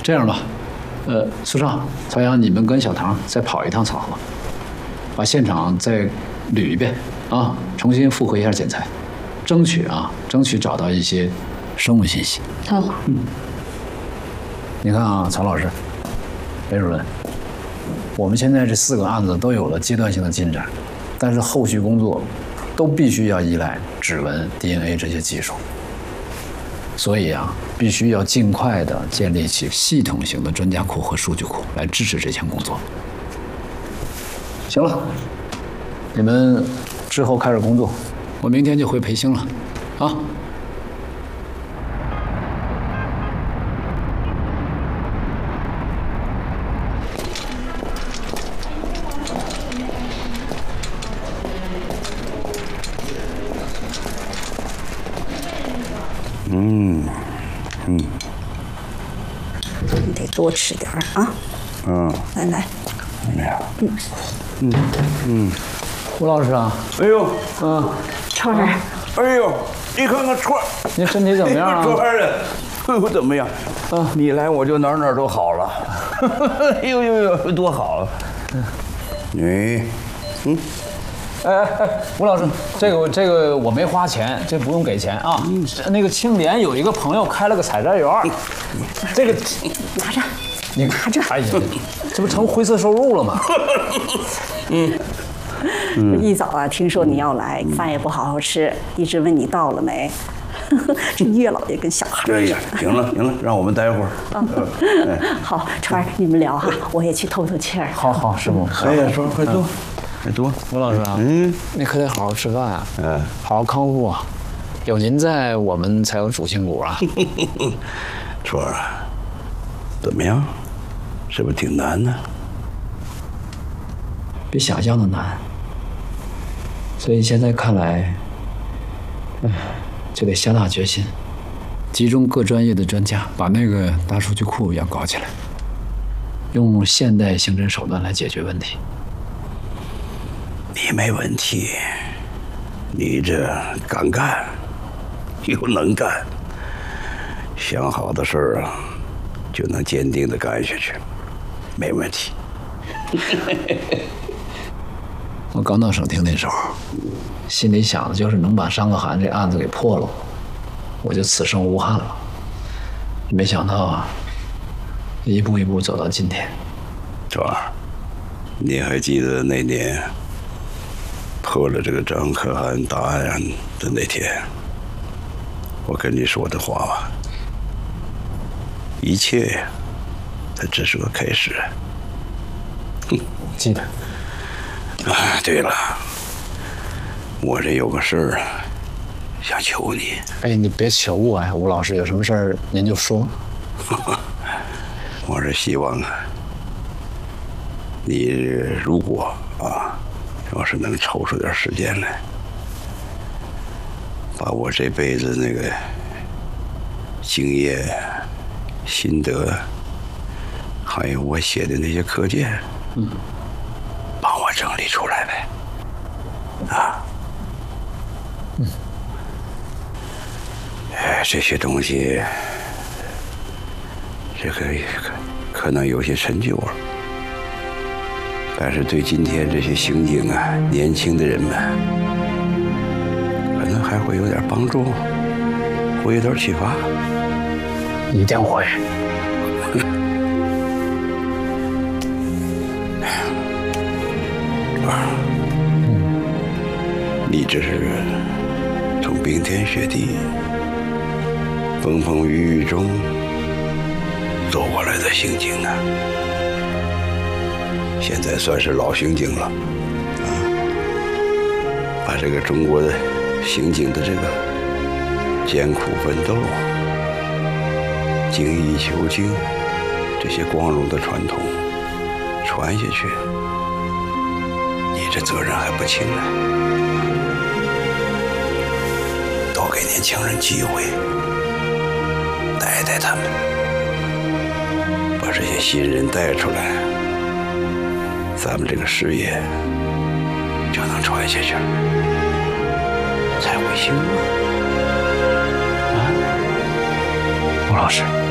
这样吧，苏少、曹阳，你们跟小唐再跑一趟草河，把现场再捋一遍啊，重新复核一下检材，争取找到一些生物信息。 好。 你看啊，曹老师、雷主任，我们现在这4个案子都有了阶段性的进展，但是后续工作都必须要依赖指纹、DNA 这些技术。所以啊，必须要尽快的建立起系统性的专家库和数据库来支持这项工作。行了，你们之后开始工作，我明天就回培兴了，啊。 你得多吃点啊。来。 哎呀， 吴老师啊， 哎呦， 超儿， 哎呦，你看看川儿， 您身体怎么样啊？ 川儿啊，哎呦怎么样？你来我就哪儿都好了。哎呦，多好啊！ 吴老师，这个我没花钱，这不用给钱啊。那个青莲有一个朋友开了个采摘园，这个拿着， 你拿着。 哎呀，这不成灰色收入了吗？ 一早啊，听说你要来，饭也不好好吃，一直问你到了没。这岳老爷跟小孩。 哎呀，行了，让我们待会儿。 好，川儿，你们聊哈，我也去透透气儿。 好，师傅。 哎呀，说快坐，快坐。 吴老师啊，你可得好好吃饭啊，好好康复啊，有您在，我们才有主心骨啊。 川儿，怎么样？是不是挺难呢？ 比想象的难，所以现在看来，就得下大决心，集中各专业的专家，把那个大数据库要搞起来，用现代刑侦手段来解决问题。 你没问题，你这敢干，又能干，想好的事儿啊，就能坚定的干下去，没问题。 我刚到省厅那时候，心里想的就是能把张可汗这案子给破了，我就此生无憾了。没想到啊，一步一步走到今天。 川儿，你还记得那年破了这个张可汗大案的那天，我跟你说的话吗？一切它只是个开始。 记得。 对了，我这有个事儿啊，想求你。 哎，你别求我呀，吴老师，有什么事儿您就说。 我是希望啊，你如果要是能抽出点时间来，把我这辈子那个经验、心得，还有我写的那些课件，帮我整理出来呗。这些东西，这个可能有些陈旧了，但是对今天这些刑警啊，年轻的人们，可能还会有点帮助，会有点启发。 一定会。 你这是从冰天雪地、风风雨雨中走过来的刑警啊，现在算是老刑警了把这个中国的刑警的这个艰苦奋斗、精益求精这些光荣的传统传下去，你这责任还不轻呢。多给年轻人机会，带带他们，把这些新人带出来，咱们这个事业就能传下去了，才会兴旺。 吴老师。